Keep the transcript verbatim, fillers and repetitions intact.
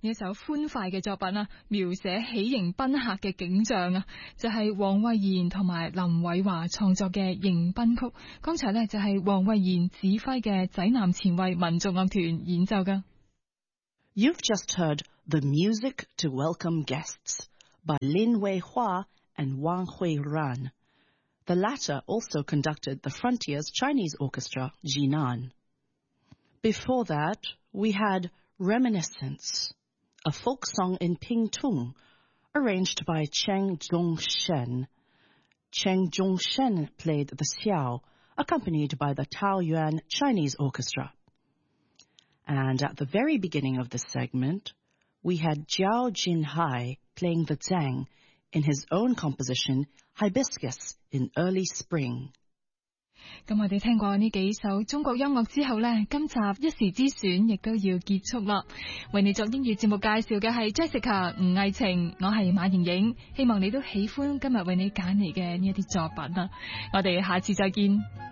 呢一首歡快嘅作品啊，描寫喜迎賓客嘅景象啊，就係黃慧賢同埋林偉華創作嘅迎賓曲。剛才呢，就係黃慧賢指揮嘅濟南前衛民族樂團演奏噶。 You've just heard The Music to Welcome Guests by Lin Weihua and Wang Huiran. The latter also conducted the Frontiers Chinese Orchestra, Jinan. Before that, we had Reminiscence, a folk song in Pingtung, arranged by Cheng Zhongshen. Cheng Zhongshen played the xiao, accompanied by the Taoyuan Chinese Orchestra. And at the very beginning of this segment, we had Jiao Jinhai playing the zhang in his own composition, Hibiscus in Early Spring. 咁我哋聽過呢幾首中國音樂之後呢，今集一時之選亦都要結束啦。為你作音樂節目介紹嘅係 Jessica 吳藝晴，我係馬瑩瑩，希望你都喜歡今日為你揀嚟嘅呢一啲作品啦。我哋下次再見。